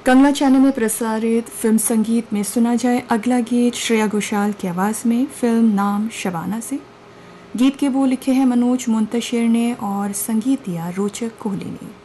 Kangana channel में प्रसारित film संगीत में सुना जाए अगला गीत श्रेया घोषाल की आवाज़ में, फिल्म नाम शबाना से। गीत के बोल लिखे हैं मनोज मुंतशिर ने और संगीत दिया रोचक कोहली ने।